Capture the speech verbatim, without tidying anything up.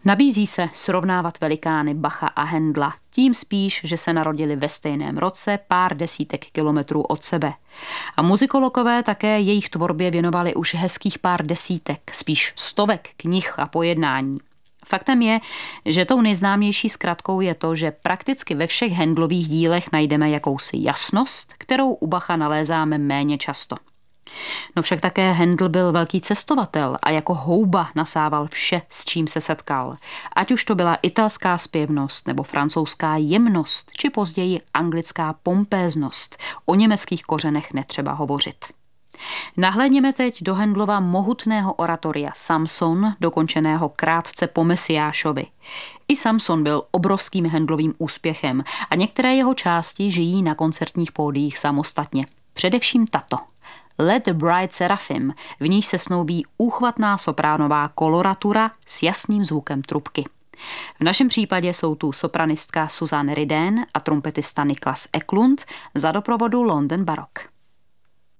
Nabízí se srovnávat velikány Bacha a Händla, tím spíš, že se narodili ve stejném roce pár desítek kilometrů od sebe. A muzikologové také jejich tvorbě věnovali už hezkých pár desítek, spíš stovek knih a pojednání. Faktem je, že tou nejznámější zkratkou je to, že prakticky ve všech Händlových dílech najdeme jakousi jasnost, kterou u Bacha nalézáme méně často. No však také Händel byl velký cestovatel a jako houba nasával vše, s čím se setkal. Ať už to byla italská zpěvnost nebo francouzská jemnost, či později anglická pompéznost. O německých kořenech netřeba hovořit. Nahlédněme teď do Händlova mohutného oratoria Samson, dokončeného krátce po Mesiášovi. I Samson byl obrovským Händlovým úspěchem a některé jeho části žijí na koncertních pódiích samostatně. Především tato. Let the Bride Seraphim, v níž se snoubí úchvatná sopránová koloratura s jasným zvukem trubky. V našem případě jsou tu sopranistka Susanne Rydén a trumpetista Niklas Eklund za doprovodu London Baroque.